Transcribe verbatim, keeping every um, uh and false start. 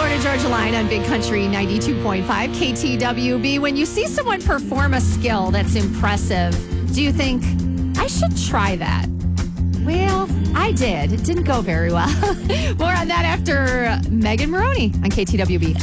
Florida Georgia Line on Big Country ninety-two point five K T W B. When you see someone perform a skill that's impressive, do you think, I should try that? Well, I did. It didn't go very well. More on that after Megan Maroney on K T W B.